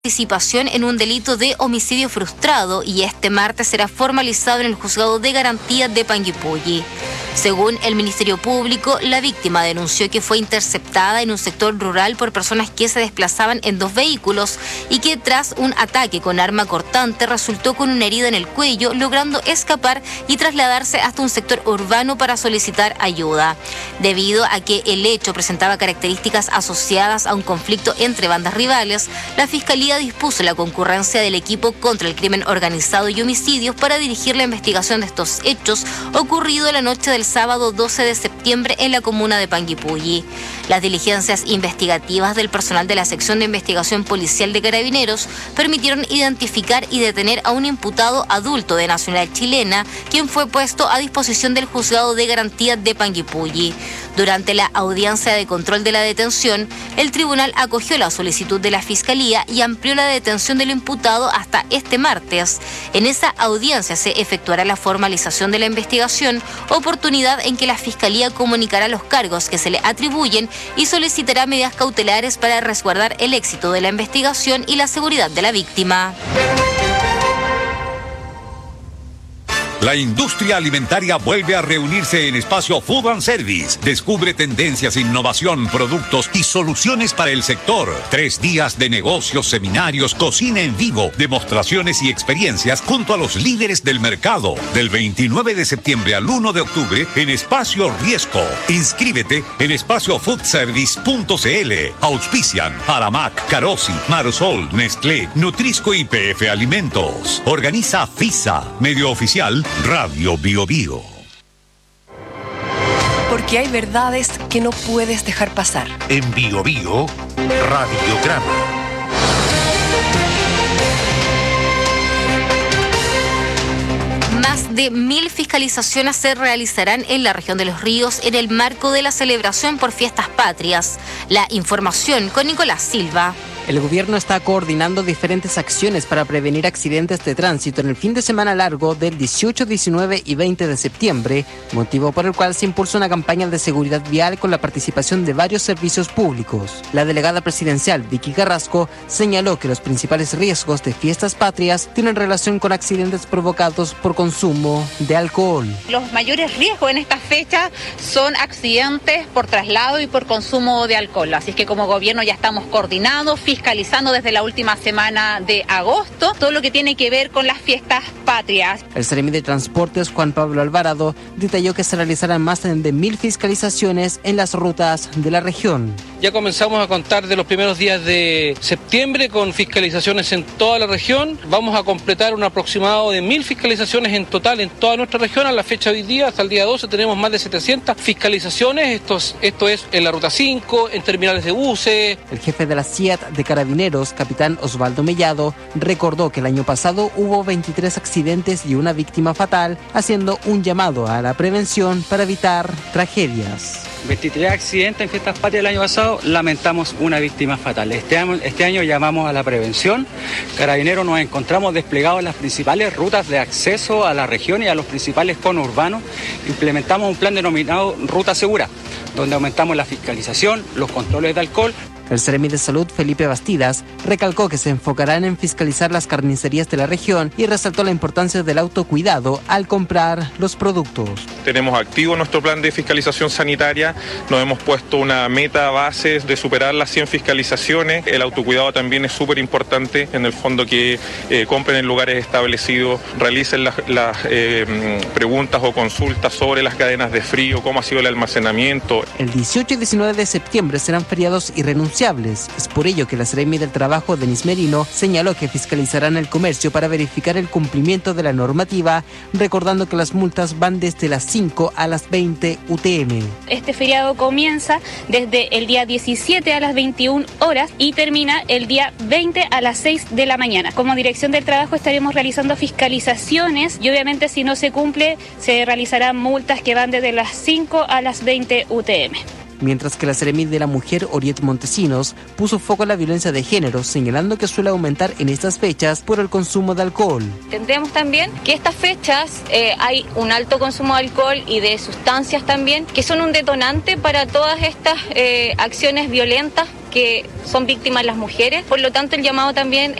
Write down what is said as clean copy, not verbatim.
participación en un delito de homicidio frustrado y este martes será formalizado en el Juzgado de Garantía de Panguipulli. Según el Ministerio Público, la víctima denunció que fue interceptada en un sector rural por personas que se desplazaban en 2 vehículos y que tras un ataque con arma cortante resultó con una herida en el cuello, logrando escapar y trasladarse hasta un sector urbano para solicitar ayuda. Debido a que el hecho presentaba características asociadas a un conflicto entre bandas rivales, la Fiscalía dispuso la concurrencia del equipo contra el crimen organizado y homicidios para dirigir la investigación de estos hechos ocurrido la noche del sábado 12 de septiembre en la comuna de Panguipulli. Las diligencias investigativas del personal de la Sección de Investigación Policial de Carabineros permitieron identificar y detener a un imputado adulto de nacionalidad chilena, quien fue puesto a disposición del Juzgado de Garantía de Panguipulli. Durante la audiencia de control de la detención, el tribunal acogió la solicitud de la Fiscalía y amplió la detención del imputado hasta este martes. En esa audiencia se efectuará la formalización de la investigación, oportunidad en que la Fiscalía comunicará los cargos que se le atribuyen y solicitará medidas cautelares para resguardar el éxito de la investigación y la seguridad de la víctima. La industria alimentaria vuelve a reunirse en Espacio Food and Service. Descubre tendencias, innovación, productos y soluciones para el sector. 3 días de negocios, seminarios, cocina en vivo, demostraciones y experiencias junto a los líderes del mercado. Del 29 de septiembre al 1 de octubre en Espacio Riesco. Inscríbete en espaciofoodservice.cl. Auspician Aramac, Carosi, Marsol, Nestlé, Nutrisco y PF Alimentos. Organiza FISA, medio oficial Radio Bio Bio. Porque hay verdades que no puedes dejar pasar. En Bio Bio, Radiograma. Más de 1000 fiscalizaciones se realizarán en la región de Los Ríos en el marco de la celebración por Fiestas Patrias. La información con Nicolás Silva. El gobierno está coordinando diferentes acciones para prevenir accidentes de tránsito en el fin de semana largo del 18, 19 y 20 de septiembre, motivo por el cual se impulsa una campaña de seguridad vial con la participación de varios servicios públicos. La delegada presidencial, Vicky Carrasco, señaló que los principales riesgos de Fiestas Patrias tienen relación con accidentes provocados por consumo de alcohol. Los mayores riesgos en esta fecha son accidentes por traslado y por consumo de alcohol. Así es que como gobierno ya estamos coordinados, fiscalizando desde la última semana de agosto todo lo que tiene que ver con las Fiestas Patrias. El Seremi de Transportes, Juan Pablo Alvarado, detalló que se realizarán más de 1000 fiscalizaciones en las rutas de la región. Ya comenzamos a contar de los primeros días de septiembre con fiscalizaciones en toda la región. Vamos a completar un aproximado de 1000 fiscalizaciones en total en toda nuestra región. A la fecha de hoy día, hasta el día 12, tenemos más de 700 fiscalizaciones. Esto es en la Ruta 5, en terminales de buses. El jefe de la CIAT de Carabineros, capitán Osvaldo Mellado, recordó que el año pasado hubo 23 accidentes y una víctima fatal, haciendo un llamado a la prevención para evitar tragedias. 23 accidentes en Fiestas Patrias el año pasado, lamentamos una víctima fatal. Este año llamamos a la prevención. Carabineros nos encontramos desplegados en las principales rutas de acceso a la región y a los principales conurbanos. Implementamos un plan denominado Ruta Segura, donde aumentamos la fiscalización, los controles de alcohol. El Seremi de Salud, Felipe Bastidas, recalcó que se enfocarán en fiscalizar las carnicerías de la región y resaltó la importancia del autocuidado al comprar los productos. Tenemos activo nuestro plan de fiscalización sanitaria, nos hemos puesto una meta base de superar las 100 fiscalizaciones. El autocuidado también es súper importante, en el fondo que compren en lugares establecidos, realicen las preguntas o consultas sobre las cadenas de frío, cómo ha sido el almacenamiento. El 18 y 19 de septiembre serán feriados irrenunciables. Es por ello que la Seremi del Trabajo, Denis Merino, señaló que fiscalizarán el comercio para verificar el cumplimiento de la normativa, recordando que las multas van desde las 5 a las 20 UTM. Este feriado comienza desde el día 17 a las 21 horas y termina el día 20 a las 6 de la mañana. Como Dirección del Trabajo estaremos realizando fiscalizaciones y obviamente si no se cumple se realizarán multas que van desde las 5 a las 20 UTM. mientras que la Seremi de la Mujer, Oriet Montesinos, puso foco en la violencia de género, señalando que suele aumentar en estas fechas por el consumo de alcohol. Entendemos también que estas fechas hay un alto consumo de alcohol y de sustancias también, que son un detonante para todas estas acciones violentas que son víctimas las mujeres. Por lo tanto, el llamado también